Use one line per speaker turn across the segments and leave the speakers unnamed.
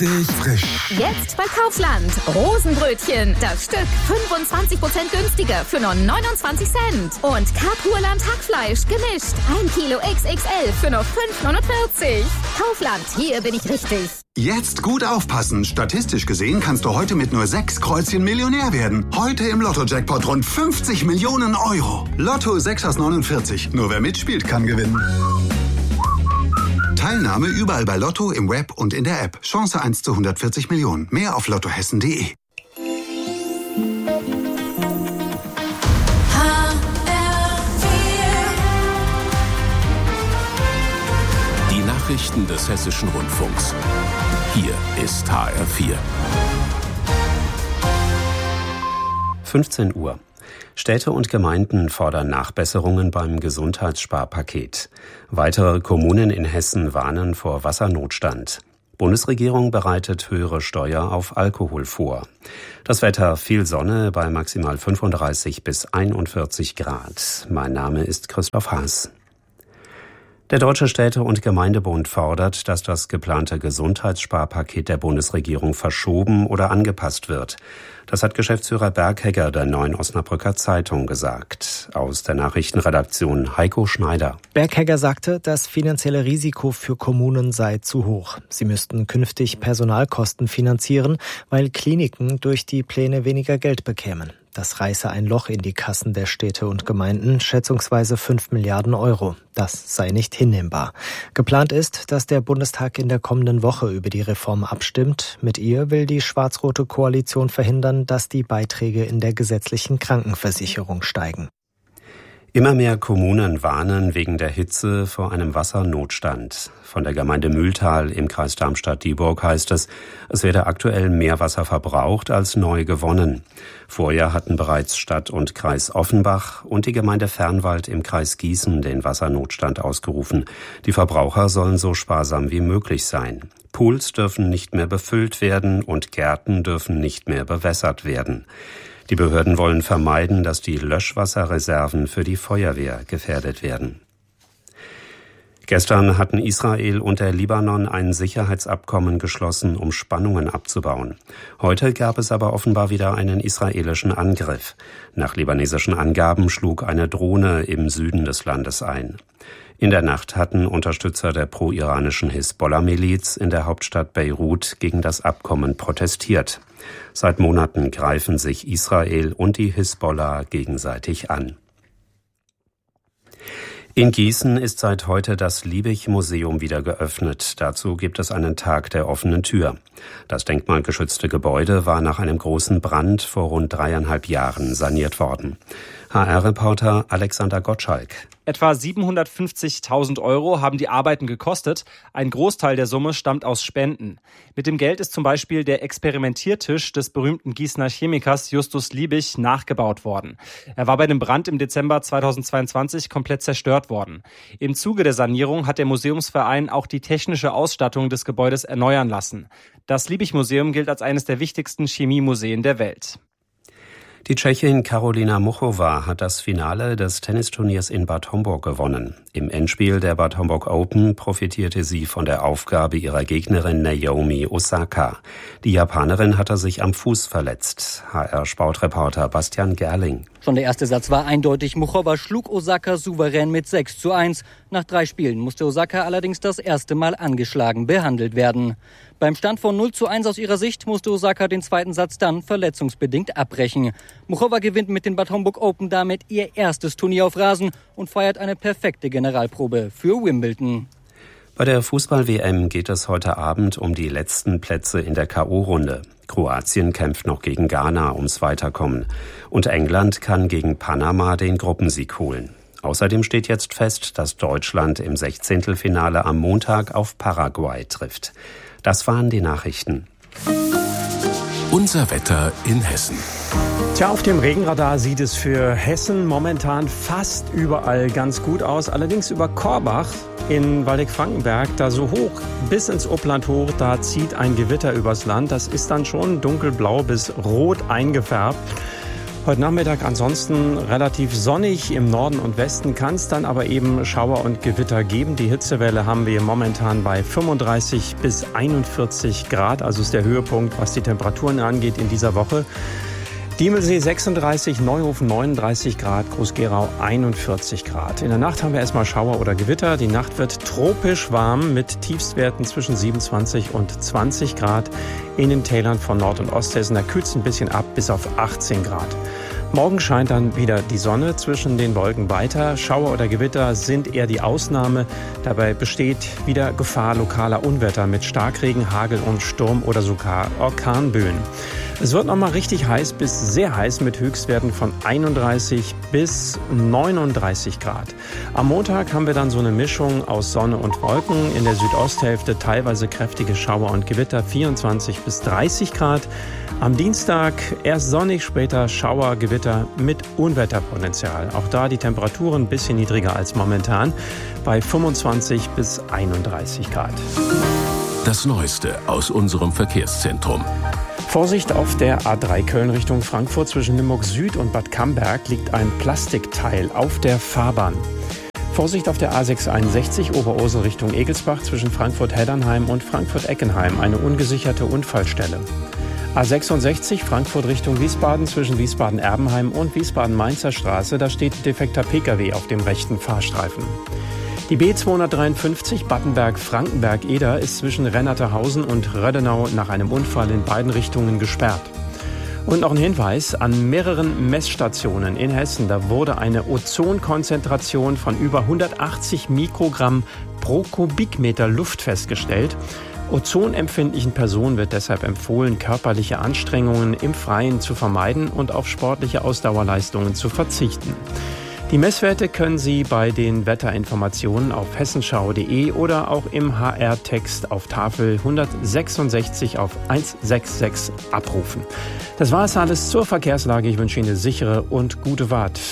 Frisch.
Jetzt bei Kaufland. Rosenbrötchen. Das Stück 25% günstiger für nur 29 Cent. Und Kapurland Hackfleisch gemischt. 1 Kilo XXL für nur 5,49. Kaufland, hier bin ich richtig.
Jetzt gut aufpassen. Statistisch gesehen kannst du heute mit nur 6 Kreuzchen Millionär werden. Heute im Lotto-Jackpot rund 50 Millionen Euro. Lotto 6 aus 49. Nur wer mitspielt, kann gewinnen. Teilnahme überall bei Lotto, im Web und in der App. Chance 1 zu 140 Millionen. Mehr auf lottohessen.de.
Die Nachrichten des Hessischen Rundfunks. Hier ist HR4.
15 Uhr. Städte und Gemeinden fordern Nachbesserungen beim Gesundheitssparpaket. Weitere Kommunen in Hessen warnen vor Wassernotstand. Bundesregierung bereitet höhere Steuer auf Alkohol vor. Das Wetter: viel Sonne bei maximal 35 bis 41 Grad. Mein Name ist Christoph Haas. Der Deutsche Städte- und Gemeindebund fordert, dass das geplante Gesundheitssparpaket der Bundesregierung verschoben oder angepasst wird. Das hat Geschäftsführer Berghegger der Neuen Osnabrücker Zeitung gesagt. Aus der Nachrichtenredaktion Heiko Schneider.
Berghegger sagte, das finanzielle Risiko für Kommunen sei zu hoch. Sie müssten künftig Personalkosten finanzieren, weil Kliniken durch die Pläne weniger Geld bekämen. Das reiße ein Loch in die Kassen der Städte und Gemeinden, schätzungsweise 5 Milliarden Euro. Das sei nicht hinnehmbar. Geplant ist, dass der Bundestag in der kommenden Woche über die Reform abstimmt. Mit ihr will die schwarz-rote Koalition verhindern, dass die Beiträge in der gesetzlichen Krankenversicherung steigen.
Immer mehr Kommunen warnen wegen der Hitze vor einem Wassernotstand. Von der Gemeinde Mühltal im Kreis Darmstadt-Dieburg heißt es werde aktuell mehr Wasser verbraucht als neu gewonnen. Vorjahr hatten bereits Stadt und Kreis Offenbach und die Gemeinde Fernwald im Kreis Gießen den Wassernotstand ausgerufen. Die Verbraucher sollen so sparsam wie möglich sein. Pools dürfen nicht mehr befüllt werden und Gärten dürfen nicht mehr bewässert werden. Die Behörden wollen vermeiden, dass die Löschwasserreserven für die Feuerwehr gefährdet werden. Gestern hatten Israel und der Libanon ein Sicherheitsabkommen geschlossen, um Spannungen abzubauen. Heute gab es aber offenbar wieder einen israelischen Angriff. Nach libanesischen Angaben schlug eine Drohne im Süden des Landes ein. In der Nacht hatten Unterstützer der pro-iranischen Hisbollah-Miliz in der Hauptstadt Beirut gegen das Abkommen protestiert. Seit Monaten greifen sich Israel und die Hisbollah gegenseitig an. In Gießen ist seit heute das Liebig-Museum wieder geöffnet. Dazu gibt es einen Tag der offenen Tür. Das denkmalgeschützte Gebäude war nach einem großen Brand vor rund 3,5 Jahren saniert worden. HR-Reporter Alexander Gottschalk.
Etwa 750.000 € haben die Arbeiten gekostet. Ein Großteil der Summe stammt aus Spenden. Mit dem Geld ist zum Beispiel der Experimentiertisch des berühmten Gießener Chemikers Justus Liebig nachgebaut worden. Er war bei dem Brand im Dezember 2022 komplett zerstört worden. Im Zuge der Sanierung hat der Museumsverein auch die technische Ausstattung des Gebäudes erneuern lassen. Das Liebig-Museum gilt als eines der wichtigsten Chemiemuseen der Welt.
Die Tschechin Karolina Muchova hat das Finale des Tennisturniers in Bad Homburg gewonnen. Im Endspiel der Bad Homburg Open profitierte sie von der Aufgabe ihrer Gegnerin Naomi Osaka. Die Japanerin hatte sich am Fuß verletzt. HR-Sportreporter Bastian Gerling.
Schon der erste Satz war eindeutig. Muchova schlug Osaka souverän mit 6:1. Nach 3 Spielen musste Osaka allerdings das erste Mal angeschlagen behandelt werden. Beim Stand von 0:1 aus ihrer Sicht musste Osaka den zweiten Satz dann verletzungsbedingt abbrechen. Muchova gewinnt mit den Bad Homburg Open damit ihr erstes Turnier auf Rasen und feiert eine perfekte Generalprobe für Wimbledon.
Bei der Fußball-WM geht es heute Abend um die letzten Plätze in der K.O.-Runde. Kroatien kämpft noch gegen Ghana ums Weiterkommen. Und England kann gegen Panama den Gruppensieg holen. Außerdem steht jetzt fest, dass Deutschland im 16. am Montag auf Paraguay trifft. Das waren die Nachrichten.
Unser Wetter in Hessen.
Tja, auf dem Regenradar sieht es für Hessen momentan fast überall ganz gut aus. Allerdings über Korbach in Waldeck-Frankenberg, da so hoch bis ins Upland hoch, da zieht ein Gewitter übers Land. Das ist dann schon dunkelblau bis rot eingefärbt. Heute Nachmittag ansonsten relativ sonnig. Im Norden und Westen kann es dann aber eben Schauer und Gewitter geben. Die Hitzewelle haben wir momentan bei 35 bis 41 Grad. Also ist der Höhepunkt, was die Temperaturen angeht in dieser Woche. Diemelsee 36, Neuhofen 39 Grad, Groß-Gerau 41 Grad. In der Nacht haben wir erstmal Schauer oder Gewitter. Die Nacht wird tropisch warm mit Tiefstwerten zwischen 27 und 20 Grad. In den Tälern von Nord- und Osthessen, da kühlt es ein bisschen ab bis auf 18 Grad. Morgen scheint dann wieder die Sonne zwischen den Wolken weiter. Schauer oder Gewitter sind eher die Ausnahme. Dabei besteht wieder Gefahr lokaler Unwetter mit Starkregen, Hagel und Sturm oder sogar Orkanböen. Es wird nochmal richtig heiß bis sehr heiß mit Höchstwerten von 31 bis 39 Grad. Am Montag haben wir dann so eine Mischung aus Sonne und Wolken. In der Südosthälfte teilweise kräftige Schauer und Gewitter, 24 bis 30 Grad. Am Dienstag erst sonnig, später Schauer, Gewitter mit Unwetterpotenzial. Auch da die Temperaturen ein bisschen niedriger als momentan, bei 25 bis 31 Grad.
Das Neueste aus unserem Verkehrszentrum.
Vorsicht auf der A3 Köln Richtung Frankfurt. Zwischen Limburg Süd und Bad Camberg liegt ein Plastikteil auf der Fahrbahn. Vorsicht auf der A661 Oberursel Richtung Egelsbach zwischen Frankfurt-Heddernheim und Frankfurt-Eckenheim. Eine ungesicherte Unfallstelle. A66 Frankfurt Richtung Wiesbaden zwischen Wiesbaden-Erbenheim und Wiesbaden-Mainzer Straße. Da steht defekter Pkw auf dem rechten Fahrstreifen. Die B253 Battenberg-Frankenberg-Eder ist zwischen Rennerterhausen und Rödenau nach einem Unfall in beiden Richtungen gesperrt. Und noch ein Hinweis, an mehreren Messstationen in Hessen, da wurde eine Ozonkonzentration von über 180 Mikrogramm pro Kubikmeter Luft festgestellt. Ozonempfindlichen Personen wird deshalb empfohlen, körperliche Anstrengungen im Freien zu vermeiden und auf sportliche Ausdauerleistungen zu verzichten. Die Messwerte können Sie bei den Wetterinformationen auf hessenschau.de oder auch im HR-Text auf Tafel 166 auf 166 abrufen. Das war es alles zur Verkehrslage. Ich wünsche Ihnen eine sichere und gute Fahrt.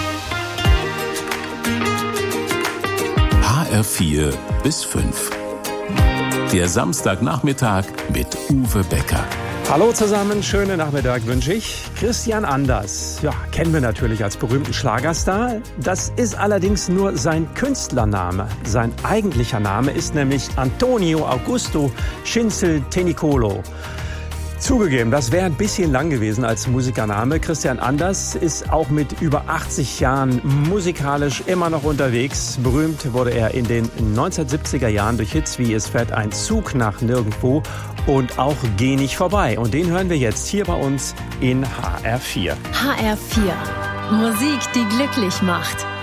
HR4 bis 5. Der Samstagnachmittag mit Uwe Becker.
Hallo zusammen, schönen Nachmittag wünsche ich. Christian Anders, ja, kennen wir natürlich als berühmten Schlagerstar. Das ist allerdings nur sein Künstlername. Sein eigentlicher Name ist nämlich Antonio Augusto Schinzel-Tenicolo. Zugegeben, das wäre ein bisschen lang gewesen als Musikername. Christian Anders ist auch mit über 80 Jahren musikalisch immer noch unterwegs. Berühmt wurde er in den 1970er Jahren durch Hits wie Es fährt ein Zug nach nirgendwo und auch Geh nicht vorbei. Und den hören wir jetzt hier bei uns in HR4.
HR4. Musik, die glücklich macht.